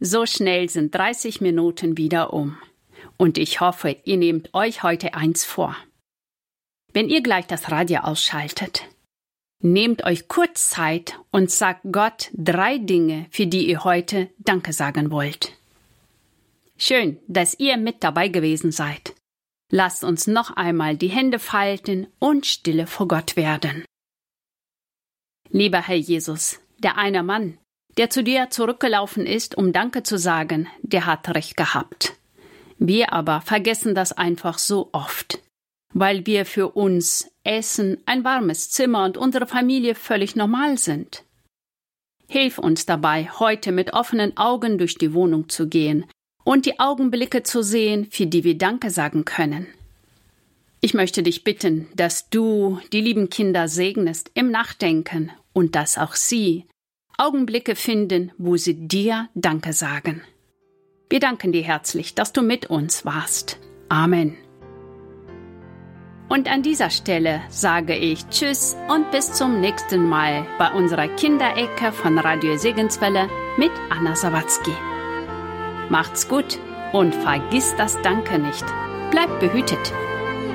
So schnell sind 30 Minuten wieder um. Und ich hoffe, ihr nehmt euch heute eins vor. Wenn ihr gleich das Radio ausschaltet, nehmt euch kurz Zeit und sagt Gott 3 Dinge, für die ihr heute Danke sagen wollt. Schön, dass ihr mit dabei gewesen seid. Lasst uns noch einmal die Hände falten und stille vor Gott werden. Lieber Herr Jesus, der eine Mann, der zu dir zurückgelaufen ist, um Danke zu sagen, der hat recht gehabt. Wir aber vergessen das einfach so oft, weil wir für uns Essen, ein warmes Zimmer und unsere Familie völlig normal sind. Hilf uns dabei, heute mit offenen Augen durch die Wohnung zu gehen und die Augenblicke zu sehen, für die wir Danke sagen können. Ich möchte dich bitten, dass du die lieben Kinder segnest im Nachdenken und dass auch sie Augenblicke finden, wo sie dir Danke sagen. Wir danken dir herzlich, dass du mit uns warst. Amen. Und an dieser Stelle sage ich Tschüss und bis zum nächsten Mal bei unserer Kinderecke von Radio Segenswelle mit Anna Sawatzki. Macht's gut und vergiss das Danke nicht. Bleibt behütet.